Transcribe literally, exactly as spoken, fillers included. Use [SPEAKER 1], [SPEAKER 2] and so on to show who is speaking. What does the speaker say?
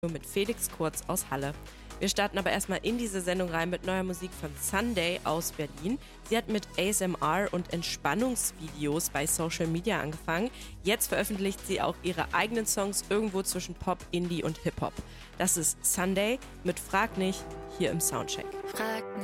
[SPEAKER 1] mit Felix Kurz aus Halle. Wir starten aber erstmal in diese Sendung rein mit neuer Musik von Sunday aus Berlin. Sie hat mit A S M R und Entspannungsvideos bei Social Media angefangen. Jetzt veröffentlicht sie auch ihre eigenen Songs irgendwo zwischen Pop, Indie und Hip-Hop. Das ist Sunday mit Frag nicht hier im Soundcheck.
[SPEAKER 2] Frag